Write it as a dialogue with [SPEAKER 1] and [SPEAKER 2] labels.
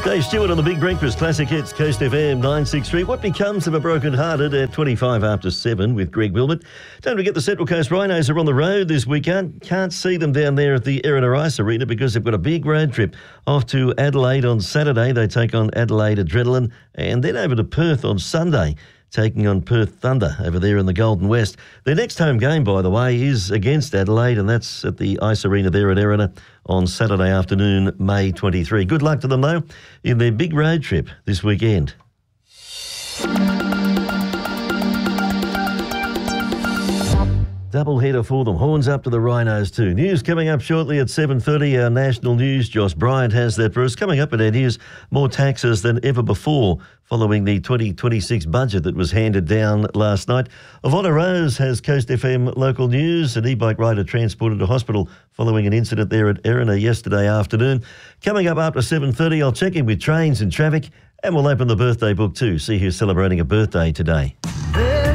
[SPEAKER 1] Dave Stewart on the Big Breakfast, Classic Hits, Coast FM 963. What becomes of a broken-hearted at 25 after 7 with Greg Wilmot? Don't forget the Central Coast Rhinos are on the road this weekend. Can't see them down there at the Erina Ice Arena because they've got a big road trip off to Adelaide on Saturday. They take on Adelaide Adrenaline and then over to Perth on Sunday, taking on Perth Thunder over there in the Golden West. Their next home game, by the way, is against Adelaide, and that's at the Ice Arena there at Erina on Saturday afternoon, May 23. Good luck to them, though, in their big road trip this weekend. Double header for them. Horns up to the Rhinos too. News coming up shortly at 7:30. Our national news. Josh Bryant has that for us. Coming up at our news, more taxes than ever before following the 2026 budget that was handed down last night. Ivona Rose has Coast FM local news. An e-bike rider transported to hospital following an incident there at Erina yesterday afternoon. Coming up after 7:30, I'll check in with trains and traffic, and we'll open the birthday book too. See who's celebrating a birthday today.